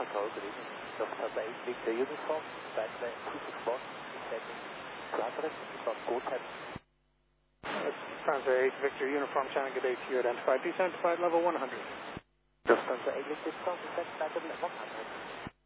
Control, good evening. Lufthansa 8 Victor Uniform, Batman 261, descending to Everest, from GoTab. Lufthansa 8 Victor Uniform, channel good day to you, identified, descent flight level 100. Lufthansa 8 Victor Uniform, descent flight level 100.